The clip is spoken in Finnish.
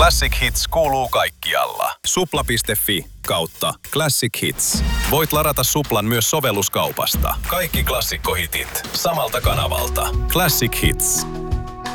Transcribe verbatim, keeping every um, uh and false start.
Classic Hits kuuluu kaikkialla. Supla piste fi kautta Classic Hits. Voit ladata Suplan myös sovelluskaupasta. Kaikki klassikkohitit samalta kanavalta. Classic Hits.